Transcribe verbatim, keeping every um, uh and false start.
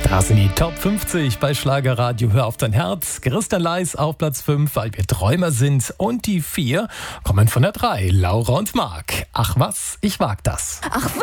Da sind die Top fünfzig bei Schlagerradio. Hör auf dein Herz. Christian Leis auf Platz fünf, weil wir Träumer sind. Und die vier kommen von der drei, Laura und Marc. Ach was, ich wag das. Ach